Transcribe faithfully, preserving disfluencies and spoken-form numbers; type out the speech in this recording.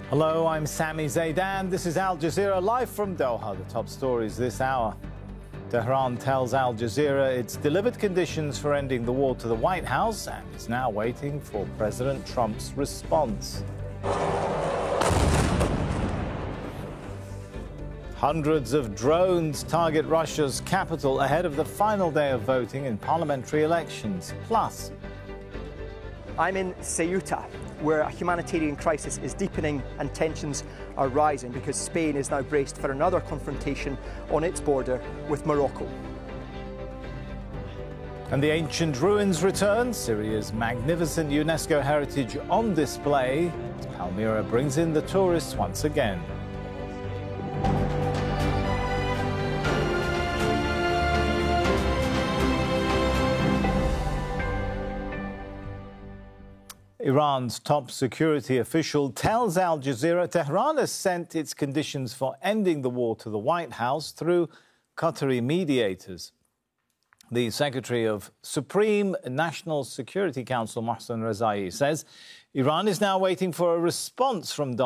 Hello, I'm Sami Zaidan. This is Al Jazeera live from Doha. The top stories this hour. Tehran tells Al Jazeera it's delivered conditions for ending the war to the White House and is now waiting for President Trump's response. Hundreds of drones target Russia's capital ahead of the final day of voting in parliamentary elections. Plus, I'm in Ceuta, where a humanitarian crisis is deepening and tensions are rising because Spain is now braced for another confrontation on its border with Morocco. And the ancient ruins return, Syria's magnificent UNESCO heritage on display, as Palmyra brings in the tourists once again. Iran's top security official tells Al Jazeera Tehran has sent its conditions for ending the war to the White House through Qatari mediators. The Secretary of Supreme National Security Council, Mohsen Rezai, says Iran is now waiting for a response from Donald